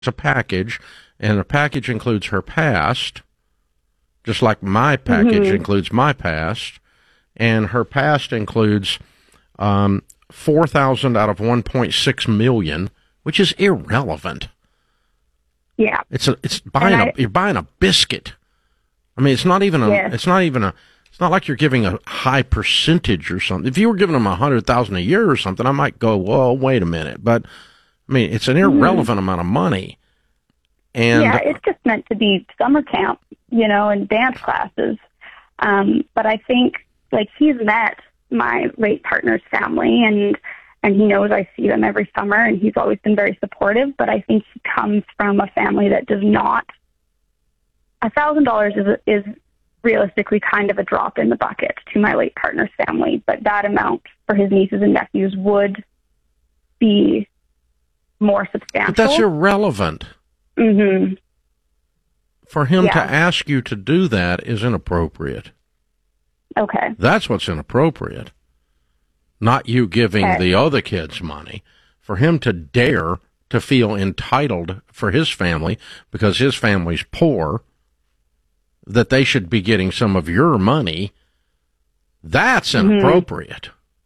a package, and the package includes her past, just like my package includes my past, and her past includes $4,000 out of $1.6 million, which is irrelevant. Yeah, you're buying a biscuit. I mean, it's not like you're giving a high percentage or something. If you were giving them $100,000 a year or something, I might go, well, wait a minute. But I mean, it's an irrelevant amount of money. And yeah, it's just meant to be summer camp, and dance classes. But I think, he's met my late partner's family, and he knows I see them every summer, and he's always been very supportive. But I think he comes from a family that does not. $1,000 is realistically kind of a drop in the bucket to my late partner's family, but that amount for his nieces and nephews would be more substantial. But that's irrelevant. Mm-hmm. For him to ask you to do that is inappropriate. Okay. That's what's inappropriate. Not you giving the other kids money. For him to dare to feel entitled for his family, because his family's poor, that they should be getting some of your money, that's inappropriate.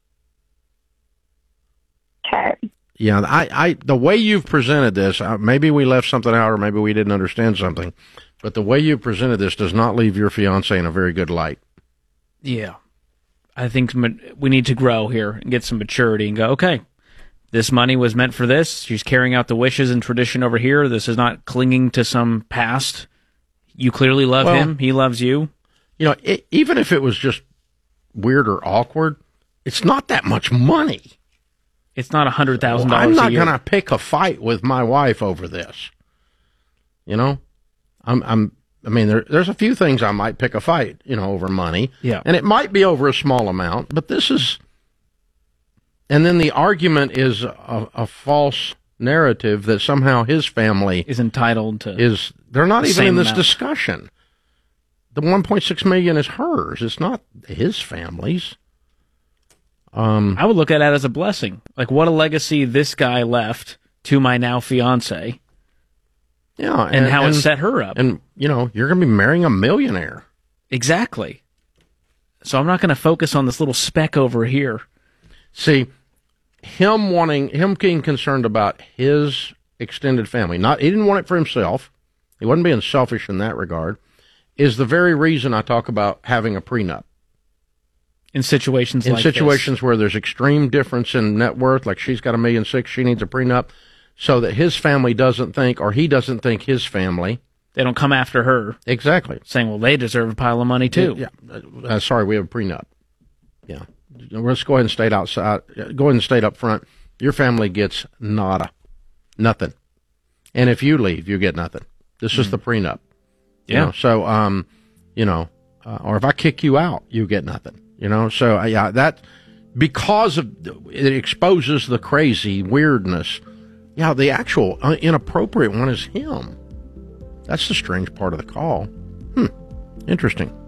Okay. Yeah, the way you've presented this, maybe we left something out or maybe we didn't understand something, but the way you presented this does not leave your fiancé in a very good light. Yeah. I think we need to grow here and get some maturity and go, okay, this money was meant for this. She's carrying out the wishes and tradition over here. This is not clinging to some past. You clearly love him. He loves you. Even if it was just weird or awkward, it's not that much money. It's not $100,000 a year. I'm not going to pick a fight with my wife over this. There's a few things I might pick a fight, over money. Yeah. And it might be over a small amount, but this is, and then the argument is a false narrative that somehow his family is entitled to. They're not even in this amount. discussion. The $1.6 million is hers. It's not his family's. I would look at it as a blessing. Like, what a legacy this guy left to my now fiance. Yeah, and how it set her up. And, you're going to be marrying a millionaire. Exactly. So I'm not going to focus on this little speck over here. See, him being concerned about his extended family, he didn't want it for himself. He wasn't being selfish in that regard, is the very reason I talk about having a prenup. In situations where there's extreme difference in net worth, like she's got $1.6 million, she needs a prenup, so that his family doesn't think, or he doesn't think his family. They don't come after her. Exactly. Saying, well, they deserve a pile of money too. Yeah. Sorry, we have a prenup. Yeah. Let's go ahead and state outside. Go ahead and state up front. Your family gets nada. Nothing. And if you leave, you get nothing. This is the prenup. Yeah. Or if I kick you out, you get nothing. That, because it exposes the crazy weirdness. Yeah, the actual inappropriate one is him. That's the strange part of the call. Interesting.